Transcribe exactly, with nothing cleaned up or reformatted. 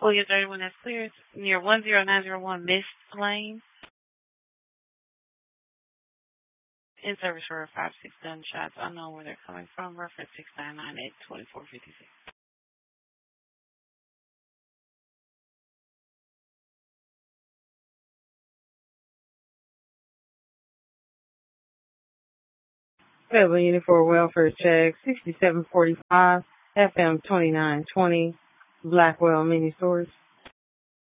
William thirty-one, that's clear. It's near one zero nine zero one Mist Lane. In service for five six gunshots. Unknown where they're coming from. Reference six nine nine eight two four five six. Federal Unit for Welfare Check, sixty-seven forty-five, F M twenty-nine twenty, Blackwell Mini Source.